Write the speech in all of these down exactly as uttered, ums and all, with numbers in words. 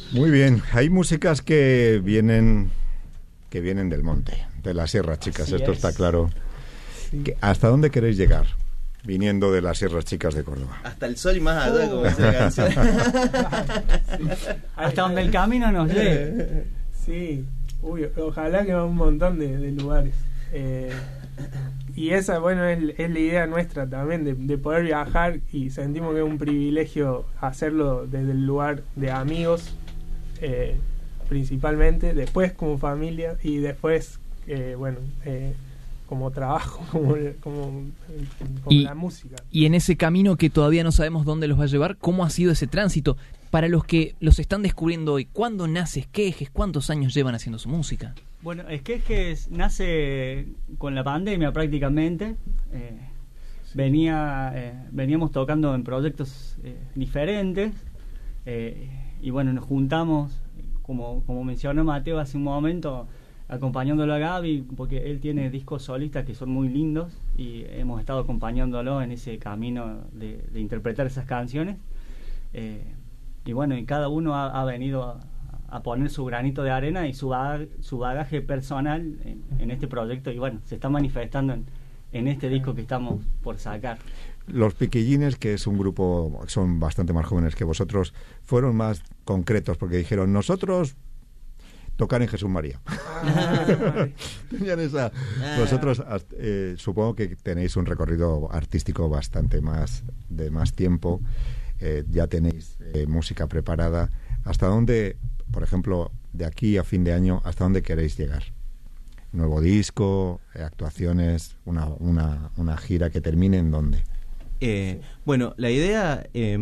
Muy bien, hay músicas que vienen que vienen del monte, de las sierras, chicas, Así esto es. está claro. Sí. ¿Hasta dónde queréis llegar viniendo de las sierras chicas de Córdoba? Hasta el sol y más allá, como dice la canción. Hasta donde el camino nos lleve. Sí, uy, ojalá que va a un montón de, de lugares. Eh, y esa, bueno, es, es la idea nuestra también, de, de poder viajar, y sentimos que es un privilegio hacerlo desde el lugar de amigos, eh, principalmente, después como familia, y después, eh, bueno, eh, como trabajo, como, como, como y, la música. Y en ese camino que todavía no sabemos dónde los va a llevar, ¿cómo ha sido ese tránsito? Para los que los están descubriendo hoy, ¿cuándo nace Esquejes? ¿Cuántos años llevan haciendo su música? Bueno, Esquejes nace con la pandemia prácticamente. Eh, venía eh, Veníamos tocando en proyectos eh, diferentes, eh, y bueno, nos juntamos, como, como mencionó Mateo hace un momento, acompañándolo a Gaby, porque él tiene discos solistas que son muy lindos, y hemos estado acompañándolo en ese camino de, de interpretar esas canciones. Eh, y bueno, y cada uno ha, ha venido a, a poner su granito de arena y su, bag, su bagaje personal en, en este proyecto, y bueno, se está manifestando en, en este disco que estamos por sacar. Los Piquillines, que es un grupo, son bastante más jóvenes que vosotros, fueron más concretos porque dijeron, nosotros tocar en Jesús María. Ah, Tenían esa. Vosotros eh, supongo que tenéis un recorrido artístico bastante más de más tiempo, eh, ya tenéis eh, música preparada. ¿Hasta dónde, por ejemplo, de aquí a fin de año, hasta dónde queréis llegar? ¿Nuevo disco, eh, actuaciones, una, una, una gira que termine en dónde? Eh, bueno, la idea eh,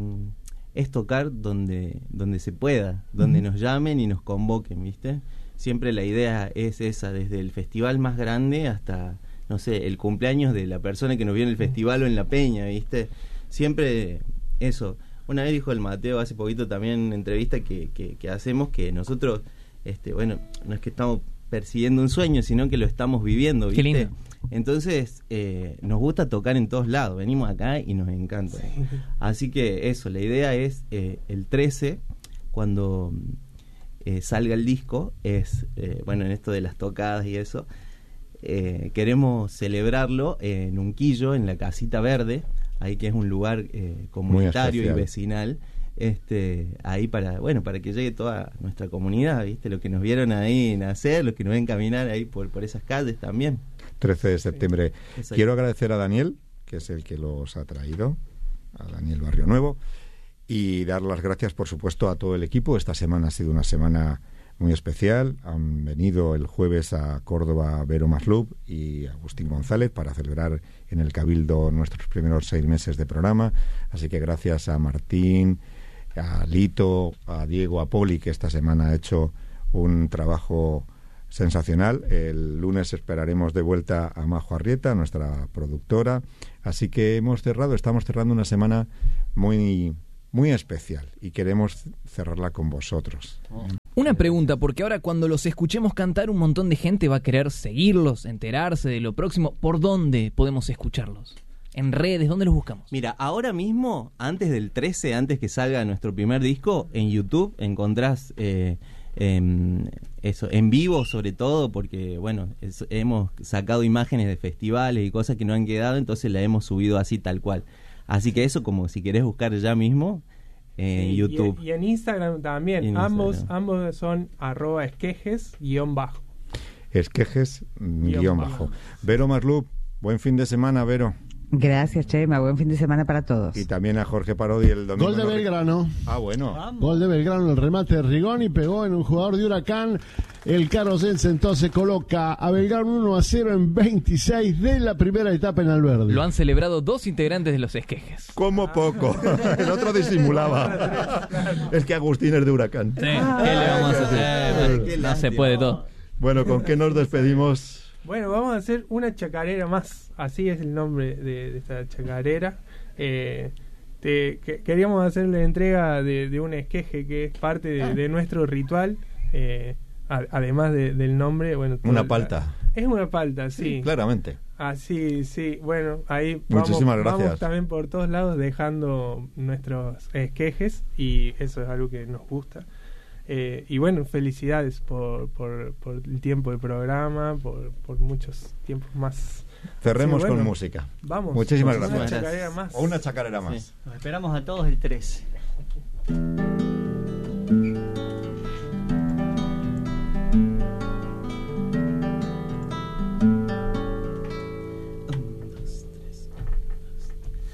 es tocar donde donde se pueda, donde nos llamen y nos convoquen, ¿viste? Siempre la idea es esa, desde el festival más grande hasta, no sé, el cumpleaños de la persona que nos vio en el festival o en la peña, ¿viste? Siempre eso. Una vez dijo el Mateo hace poquito también en una entrevista que, que, que hacemos, que nosotros, este, bueno, no es que estamos persiguiendo un sueño, sino que lo estamos viviendo, ¿viste? Qué lindo. Entonces, eh, nos gusta tocar en todos lados, venimos acá y nos encanta. Sí. Así que eso, la idea es eh, el trece, cuando eh, salga el disco, es, eh, bueno, en esto de las tocadas y eso, eh, queremos celebrarlo en Unquillo, en la Casita Verde, ahí que es un lugar eh, comunitario y vecinal. Este, ahí para, bueno, para que llegue toda nuestra comunidad, ¿viste? Los que nos vieron ahí nacer, los que nos ven caminar ahí por, por esas calles también. trece de septiembre. Sí. Quiero agradecer a Daniel, que es el que los ha traído, a Daniel Barrio Nuevo, y dar las gracias, por supuesto, a todo el equipo. Esta semana ha sido una semana muy especial. Han venido el jueves a Córdoba Vero Maslub y Agustín González para celebrar en el Cabildo nuestros primeros seis meses de programa. Así que gracias a Martín, a Lito, a Diego, a Poli, que esta semana ha hecho un trabajo sensacional. El lunes esperaremos de vuelta a Majo Arrieta, nuestra productora. Así que hemos cerrado, estamos cerrando una semana muy, muy especial y queremos cerrarla con vosotros. Oh. Una pregunta, porque ahora cuando los escuchemos cantar, un montón de gente va a querer seguirlos, enterarse de lo próximo. ¿Por dónde podemos escucharlos? ¿En redes? ¿Dónde los buscamos? Mira, ahora mismo, antes del trece, antes que salga nuestro primer disco, en YouTube encontrás eh, eh, eso, en vivo sobre todo, porque bueno, es, hemos sacado imágenes de festivales y cosas que no han quedado, entonces la hemos subido así tal cual. Así que eso, como si querés buscar ya mismo en sí, YouTube. Y, y en Instagram también. En ambos Instagram. ambos son arroba esquejes guión bajo. Esquejes guión, guión bajo. bajo. Vero Maslub, buen fin de semana, Vero. Gracias, Chema. Buen fin de semana para todos. Y también a Jorge Parodi el domingo. Gol de Belgrano. Ah, bueno. Vamos. Gol de Belgrano, el remate de Rigoni pegó en un jugador de Huracán. El Carlos Ense entonces coloca a Belgrano uno a cero en veintiséis de la primera etapa en Alberdi. Lo han celebrado dos integrantes de los Esquejes. Como poco. El otro disimulaba. Es que Agustín es de Huracán. Sí. ¿Qué le vamos a hacer? Qué No se puede todo. Bueno, ¿con qué nos despedimos? Bueno, vamos a hacer una chacarera más. Así es el nombre de, de esta chacarera. Eh, te, que, queríamos hacerle entrega de, de un esqueje que es parte de, de nuestro ritual. Eh, a, además de, del nombre, bueno, Una palta. Es una palta, sí. Sí, claramente. Así, sí. Bueno, ahí Muchísimas vamos, gracias. vamos también por todos lados dejando nuestros esquejes y eso es algo que nos gusta. Eh, y bueno, felicidades por, por, por el tiempo de programa, por, por muchos tiempos más. Cerremos Sí, bueno, con música. Vamos. Muchísimas Una gracias. chacarera más. O una chacarera más. Los esperamos a todos el trece.